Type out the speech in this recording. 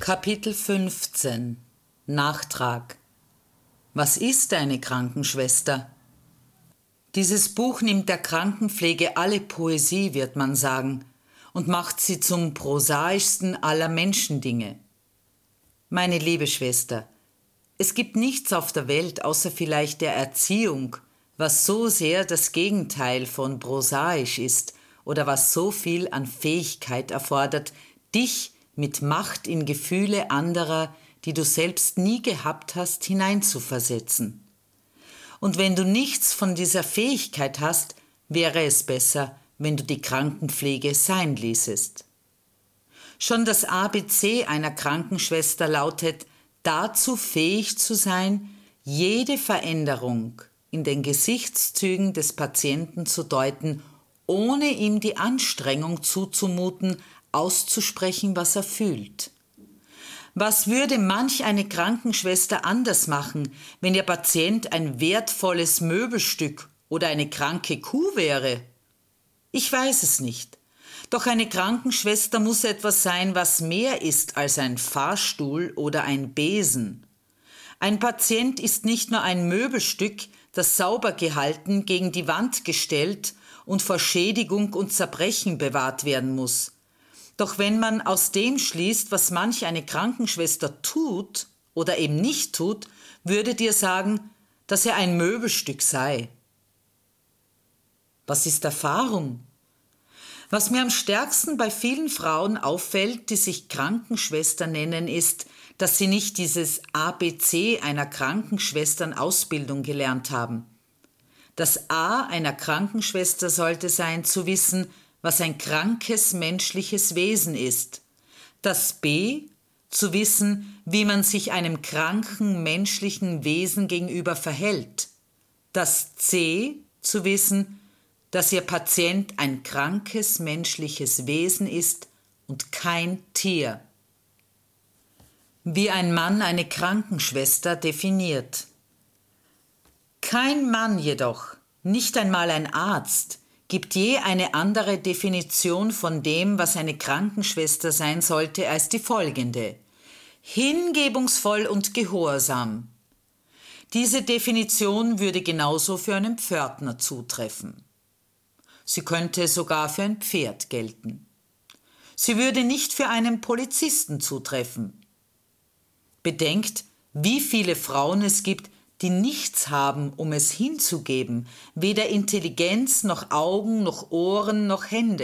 Kapitel 15 Nachtrag. Was ist eine Krankenschwester? Dieses Buch nimmt der Krankenpflege alle Poesie, wird man sagen, und macht sie zum prosaischsten aller Menschendinge. Meine liebe Schwester, es gibt nichts auf der Welt außer vielleicht der Erziehung, was so sehr das Gegenteil von prosaisch ist oder was so viel an Fähigkeit erfordert, dich mit Macht in Gefühle anderer, die du selbst nie gehabt hast, hineinzuversetzen. Und wenn du nichts von dieser Fähigkeit hast, wäre es besser, wenn du die Krankenpflege sein ließest. Schon das ABC einer Krankenschwester lautet, dazu fähig zu sein, jede Veränderung in den Gesichtszügen des Patienten zu deuten, ohne ihm die Anstrengung zuzumuten, auszusprechen, was er fühlt. Was würde manch eine Krankenschwester anders machen, wenn ihr Patient ein wertvolles Möbelstück oder eine kranke Kuh wäre? Ich weiß es nicht. Doch eine Krankenschwester muss etwas sein, was mehr ist als ein Fahrstuhl oder ein Besen. Ein Patient ist nicht nur ein Möbelstück, das sauber gehalten, gegen die Wand gestellt und vor Schädigung und Zerbrechen bewahrt werden muss. Doch wenn man aus dem schließt, was manch eine Krankenschwester tut oder eben nicht tut, würdet ihr sagen, dass er ein Möbelstück sei. Was ist Erfahrung? Was mir am stärksten bei vielen Frauen auffällt, die sich Krankenschwester nennen, ist, dass sie nicht dieses ABC einer Krankenschwesternausbildung gelernt haben. Das A einer Krankenschwester sollte sein, zu wissen, was ein krankes menschliches Wesen ist. Das B, zu wissen, wie man sich einem kranken menschlichen Wesen gegenüber verhält. Das C, zu wissen, dass ihr Patient ein krankes menschliches Wesen ist und kein Tier. Wie ein Mann eine Krankenschwester definiert. Kein Mann jedoch, nicht einmal ein Arzt, gibt je eine andere Definition von dem, was eine Krankenschwester sein sollte, als die folgende: hingebungsvoll und gehorsam. Diese Definition würde genauso für einen Pförtner zutreffen. Sie könnte sogar für ein Pferd gelten. Sie würde nicht für einen Polizisten zutreffen. Bedenkt, wie viele Frauen es gibt, die nichts haben, um es hinzugeben, weder Intelligenz noch Augen noch Ohren noch Hände.